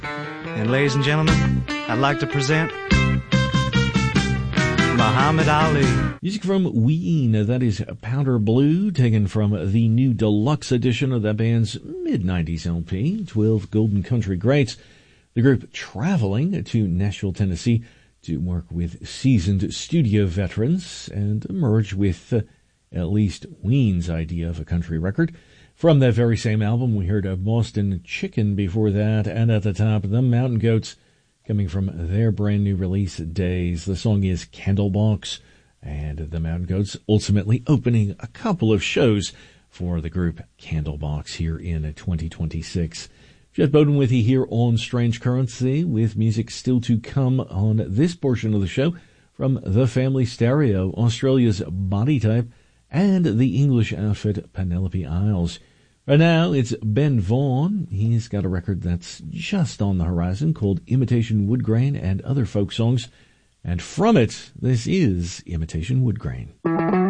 And ladies and gentlemen, I'd like to present Muhammad Ali. Music from Ween, that is Powder Blue, taken from the new deluxe edition of that band's mid-90s LP, 12 Golden Country Greats. The group traveling to Nashville, Tennessee to work with seasoned studio veterans and emerge with at least Ween's idea of a country record. From that very same album, we heard of Boston Chicken before that, and at the top, the Mountain Goats, coming from their brand new release, Days. The song is Candlebox, and the Mountain Goats ultimately opening a couple of shows for the group Candlebox here in 2026. Jeff Bowden with you here on Strange Currency, with music still to come on this portion of the show from The Family Stereo, Australia's Body Type, and the English outfit Penelope Isles. Right now, it's Ben Vaughn. He's got a record that's just on the horizon called Imitation Woodgrain and Other Folk Songs. And from it, this is Imitation Woodgrain.